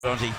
Bronte.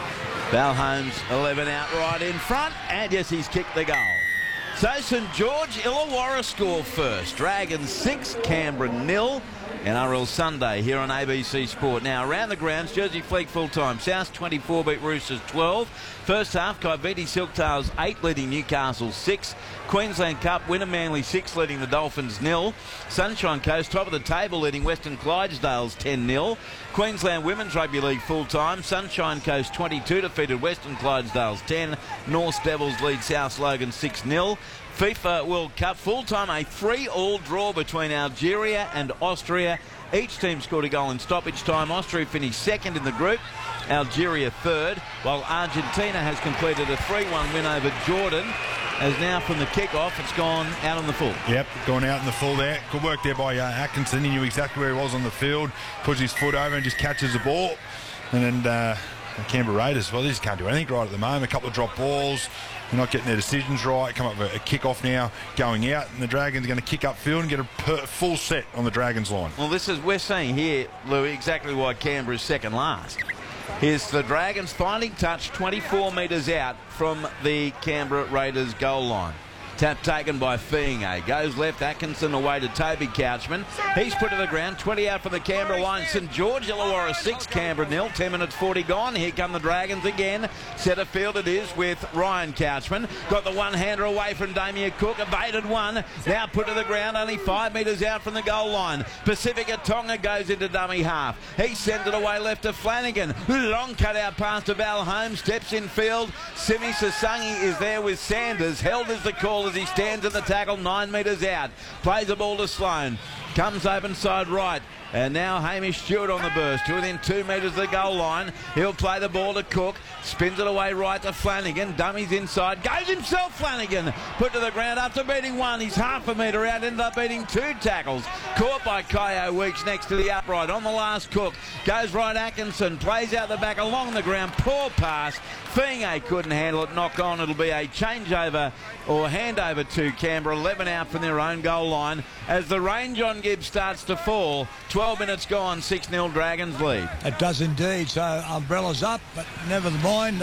Val Holmes, 11 out right in front, and yes, he's kicked the goal. So St George Illawarra score first. Dragons 6, Canberra 0. NRL Sunday here on ABC Sport. Now around the grounds, Jersey Flegg full time. South 24 beat Roosters 12. First half, Kaiviti Silktails 8 leading Newcastle 6. Queensland Cup winner Manly 6 leading the Dolphins 0. Sunshine Coast top of the table leading Western Clydesdales 10-0. Queensland Women's Rugby League full time. Sunshine Coast 22 defeated Western Clydesdales 10. North Devils lead South Logan 6-0. FIFA World Cup full-time, a 3-all draw between Algeria and Austria. Each team scored a goal in stoppage time. Austria finished second in the group, Algeria third, while Argentina has completed a 3-1 win over Jordan. As now from the kick-off, it's gone out on the full. Yep, gone out in the full there. Good work there by Atkinson. He knew exactly where he was on the field, puts his foot over and just catches the ball. And then the Canberra Raiders, well, they just can't do anything right at the moment. A couple of drop balls. They're not getting their decisions right. Come up with a kick-off now going out, and the Dragons are going to kick upfield and get a full set on the Dragons line. Well, we're seeing here, Louis, exactly why Canberra's second last. Here's the Dragons finding touch 24 metres out from the Canberra Raiders goal line. Tap taken by Fiinga. Goes left, Atkinson away to Toby Couchman. He's put to the ground, 20 out from the Canberra line. St George Illawarra 6, Canberra 0. 10 minutes 40 gone. Here come the Dragons again. Centre field it is with Ryan Couchman. Got the one-hander away from Damien Cook. Evaded one. Now put to the ground, only 5 metres out from the goal line. Pacifica Tonga goes into dummy half. He sends it away left to Flanagan. Long cut-out pass to Val Holmes. Steps in field. Simi Sasangi is there with Sanders. Held as the call as he stands in the tackle 9 metres out. Plays the ball to Sloan. Comes open side right. And now Hamish Stewart on the burst to within 2 metres of the goal line. He'll play the ball to Cook. Spins it away right to Flanagan. Dummies inside. Goes himself, Flanagan. Put to the ground after beating one. He's half a metre out. Ended up beating 2 tackles. Caught by Kyo Weeks next to the upright. On the last Cook. Goes right Atkinson. Plays out the back along the ground. Poor pass. Fiinga couldn't handle it. Knock on. It'll be a changeover or handover to Canberra. 11 out from their own goal line. As the rain John Gibbs starts to fall. 12 minutes gone, 6-0 Dragons lead. It does indeed, so umbrellas up, but never mind,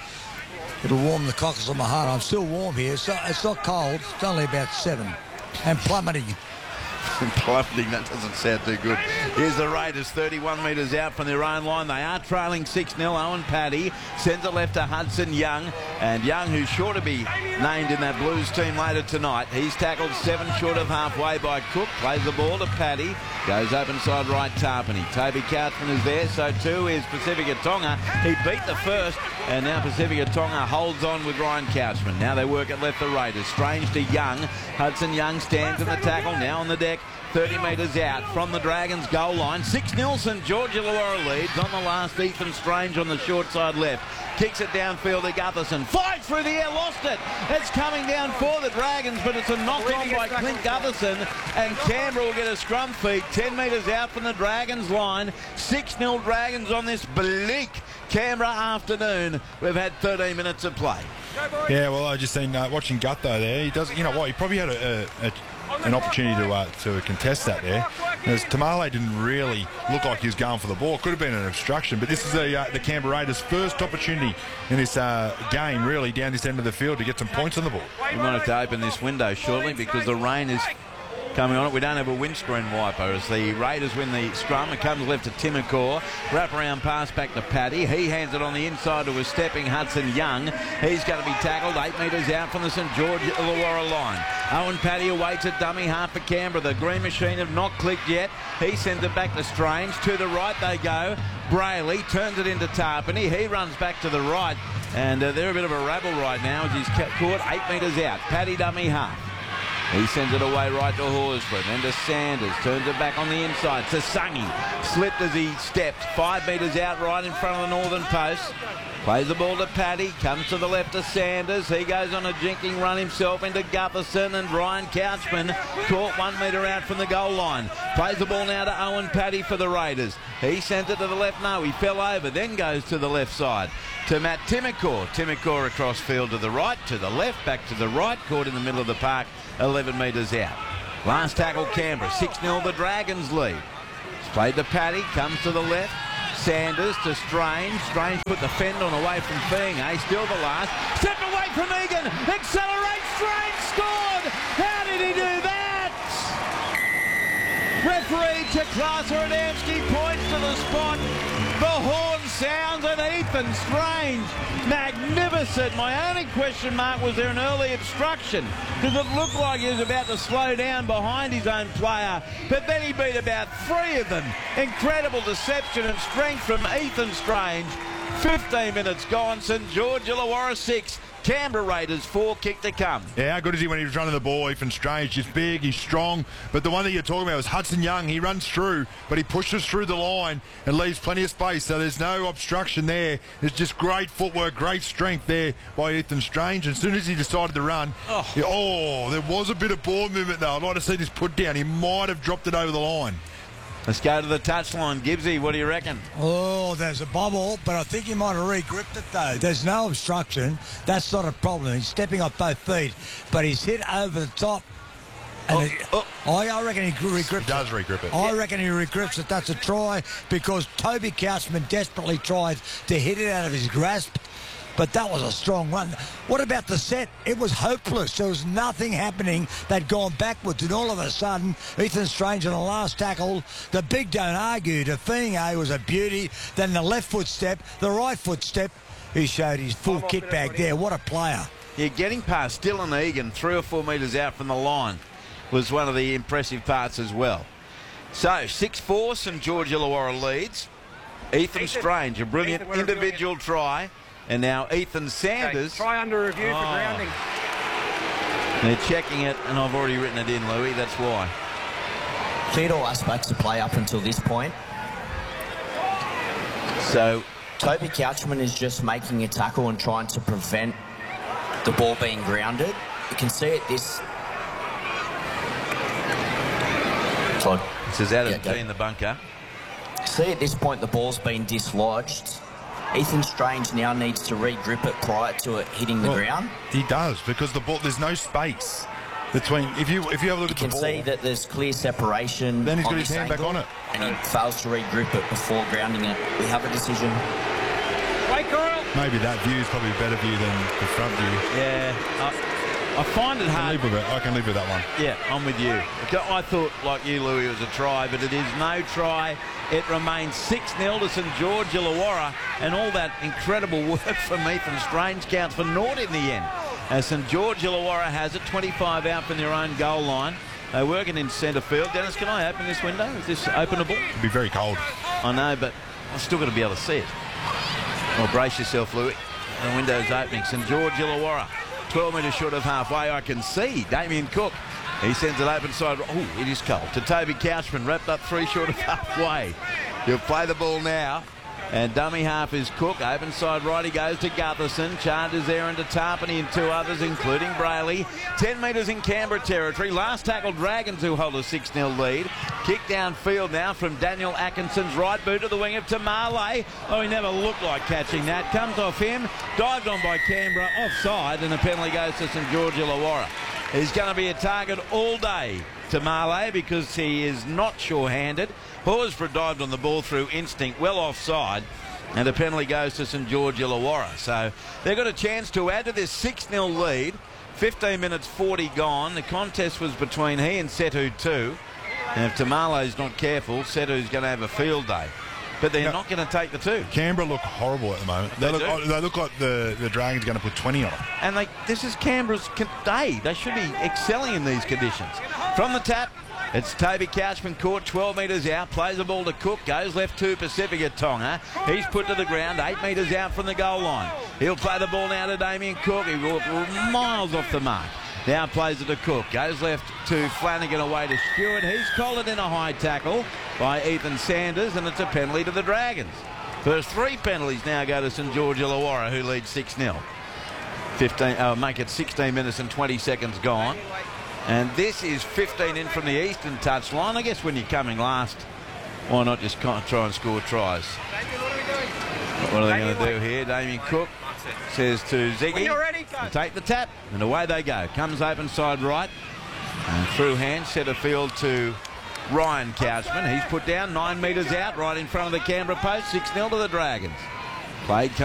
it'll warm the cockles of my heart. I'm still warm here, so it's not cold, it's only about 7, and plummeting. Plummeting, that doesn't sound too good. Here's the Raiders, 31 metres out from their own line. They are trailing 6-0. Owen Paddy sends it left to Hudson Young. And Young, who's sure to be named in that Blues team later tonight. He's tackled 7 short of halfway by Cook. Plays the ball to Paddy. Goes open side right, Tarpany. Toby Couchman is there, so too is Pacifica Tonga. He beat the first, and now Pacifica Tonga holds on with Ryan Couchman. Now they work it left the Raiders. Strange to Young. Hudson Young stands in the tackle, now on the deck. 30 metres out from the Dragons goal line. 6-0 St George Illawarra leads. On the last, Ethan Strange on the short side left. Kicks it downfield to Gutherson. Flies through the air, lost it. It's coming down for the Dragons, but it's a knock-on by Clint Gutherson. And Canberra will get a scrum feed 10 metres out from the Dragons line. 6-0 Dragons on this bleak Canberra afternoon. We've had 13 minutes of play. Yeah, well, I just seen watching Gutho there. He does, you know what? He probably had an opportunity to contest that there. As Tamale didn't really look like he was going for the ball. Could have been an obstruction, but this is the Canberra Raiders' first opportunity in this game, really, down this end of the field to get some points on the ball. We might have to open this window shortly because the rain is coming on it. We don't have a windscreen wiper as the Raiders win the scrum. It comes left to Timokor. Wrap around pass back to Paddy. He hands it on the inside to a stepping Hudson Young. He's going to be tackled 8 metres out from the St George Illawarra line. Owen Paddy awaits at dummy half for Canberra. The green machine have not clicked yet. He sends it back to Strange. To the right they go. Brayley turns it into Tarpany. He runs back to the right. And they're a bit of a rabble right now as he's caught 8 metres out. Paddy dummy half. He sends it away right to Horsford, then to Sanders, turns it back on the inside. Sasangi slipped as he stepped 5 metres out right in front of the northern post. Plays the ball to Paddy, comes to the left to Sanders. He goes on a jinking run himself into Gutherson, and Ryan Couchman caught 1 metre out from the goal line. Plays the ball now to Owen Paddy for the Raiders. He sends it to the left. No, he fell over, then goes to the left side to Matt Timokor. Timokor across field to the right, to the left, back to the right, caught in the middle of the park, 11 metres out. Last tackle Canberra, 6-0 the Dragons lead. It's played to Paddy, comes to the left. Sanders to Strange. Strange put the fend on away from Feingay. Still the last. Step away from Egan. Accelerate. Strange scored. How did he do that? Referee Chiklasha Adamski points to the spot. The horn sounds and Ethan Strange. Magnificent. My only question mark, was there an early obstruction? Because it looked like he was about to slow down behind his own player. But then he beat about 3 of them. Incredible deception and strength from Ethan Strange. 15 minutes gone. St George Illawarra 6. Canberra Raiders 4, kick to come. Yeah, how good is he when he was running the ball? Ethan Strange, he's big, he's strong. But the one that you're talking about was Hudson Young. He runs through, but he pushes through the line and leaves plenty of space. So there's no obstruction there. It's just great footwork, great strength there by Ethan Strange. And as soon as he decided to run, there was a bit of ball movement though. I'd like to see this put down. He might have dropped it over the line. Let's go to the touchline. Gibbsy, what do you reckon? Oh, there's a bubble, but I think he might have re-gripped it, though. There's no obstruction. That's not a problem. He's stepping off both feet, but he's hit over the top. And I reckon he re-grips it. He does re-grip it. I reckon he re-grips it. That's a try because Toby Couchman desperately tried to hit it out of his grasp. But that was a strong run. What about the set? It was hopeless. There was nothing happening. They'd gone backwards, and all of a sudden, Ethan Strange on the last tackle, the big don't argue. To Feingay was a beauty. Then the left foot step, the right foot step. He showed his full kickback there. What a player. Yeah, getting past Dylan Egan 3 or 4 metres out from the line was one of the impressive parts as well. So, 6-4, St George Illawarra leads. Ethan Strange, a brilliant individual try. And now Ethan Sanders. Okay, try under review for grounding. They're checking it, and I've already written it in, Louis. That's why. Cleared all aspects of play up until this point. So Toby Couchman is just making a tackle and trying to prevent the ball being grounded. You can see it this. Todd. This is Adam T in the bunker. See at this point the ball's been dislodged. Ethan Strange now needs to re-grip it prior to it hitting the ground. He does, because the ball, there's no space between. If you have a look at the ball, you can see that there's clear separation. Then he's got his hand back on it, and he fails to re-grip it before grounding it. We have a decision. Wait, Coral. Maybe that view is probably a better view than the front view. Yeah, I find it hard. I can live with that one. Yeah, I'm with you. I thought, like you, Louis, it was a try, but it is no try. It remains 6-0 to St George Illawarra, and all that incredible work from Ethan Strange counts for naught in the end. As St George Illawarra has it, 25 out from their own goal line. They're working in centre field. Dennis, can I open this window? Is this openable? It'd be very cold. I know, but I've still got to be able to see it. Well, brace yourself, Louis. The window's opening. St George Illawarra, 12 metres short of halfway. I can see Damien Cook. He sends it open side. Oh, it is cold. To Toby Couchman, wrapped up 3 short of halfway. He'll play the ball now. And dummy half is Cook. Open side right, he goes to Gutherson. Charges there into Tarpany and 2 others, including Brayley. 10 metres in Canberra territory. Last tackle, Dragons, who hold a 6-0 lead. Kick downfield now from Daniel Atkinson's right boot to the wing of Tamale. Oh, he never looked like catching that. Comes off him. Dived on by Canberra. Offside, and the penalty goes to St George Illawarra. He's going to be a target all day, Tamale, because he is not sure-handed. Horsburgh dived on the ball through instinct, well offside, and the penalty goes to St George Illawarra. So they've got a chance to add to this 6-0 lead. 15 minutes 40 gone. The contest was between he and Setu too. And if Tamale's not careful, Setu's going to have a field day. But they're not going to take the 2. Canberra look horrible at the moment. They look like the Dragons are going to put 20 on them. And this is Canberra's day. They should be excelling in these conditions. From the tap, it's Toby Couchman caught 12 metres out, plays the ball to Cook, goes left to Pacifica Tonga. He's put to the ground, 8 metres out from the goal line. He'll play the ball now to Damien Cook. He walked miles off the mark. Now plays it to Cook. Goes left to Flanagan away to Stewart. He's collared in a high tackle by Ethan Sanders, and it's a penalty to the Dragons. First 3 penalties now go to St George Illawarra, who leads 6-0. Make it 16 minutes and 20 seconds gone. And this is 15 in from the eastern touchline. I guess when you're coming last, why not just try and score tries? What are they going to do here? Damien Cook says to Ziggy, take the tap, and away they go. Comes open side right, and through hand, centre field to Ryan Couchman. He's put down 9 metres out, right in front of the Canberra post. 6-0 to the Dragons. Played